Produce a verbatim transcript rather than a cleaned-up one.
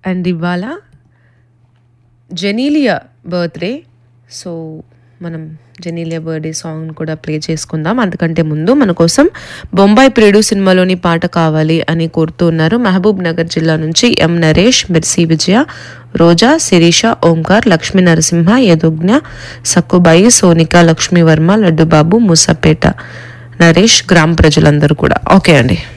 And ఇవాళ Genelia birthday. So మనం Genelia birthday song కూడా ప్లే చేసుకుందాం. అంతకంటే ముందు మన కోసం బొంబాయి ప్రియుడు సినిమాలోని పాట కావాలి అని కోరుతూ ఉన్నారు మహబూబ్ నగర్ జిల్లా నుంచి ఎం నరేష్, మిర్సి విజయ, రోజా, శిరీష, ఓంకార్, లక్ష్మీ నరసింహ, యదుజ్ఞ, సక్కుబాయి, సోనిక, లక్ష్మీవర్మ, లడ్డుబాబు, మూసపేట, నరేష్, గ్రామ ప్రజలందరూ కూడా. ఓకే అండి.